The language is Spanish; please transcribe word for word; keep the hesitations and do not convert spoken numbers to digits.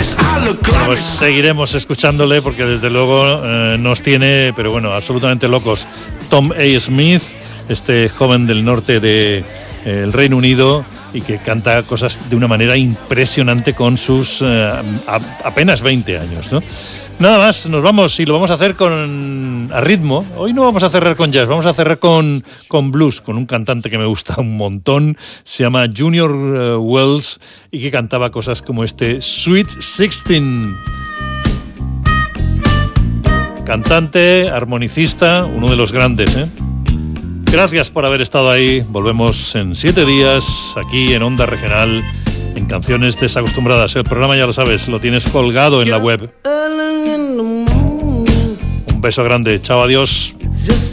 Pues seguiremos escuchándole porque desde luego eh, nos tiene, pero bueno, absolutamente locos. Tom A. Smith, este joven del norte del de, eh, Reino Unido y que canta cosas de una manera impresionante con sus eh, a, apenas veinte años, ¿no? Nada más, nos vamos y lo vamos a hacer con a ritmo. Hoy no vamos a cerrar con jazz, vamos a cerrar con, con blues, con un cantante que me gusta un montón. Se llama Junior uh, Wells y que cantaba cosas como este Sweet Sixteen. Cantante, armonicista, uno de los grandes, ¿eh? Gracias por haber estado ahí. Volvemos en siete días aquí en Onda Regional en Canciones Desacostumbradas. El programa, ya lo sabes, lo tienes colgado en la web. Un beso grande. Chao, adiós.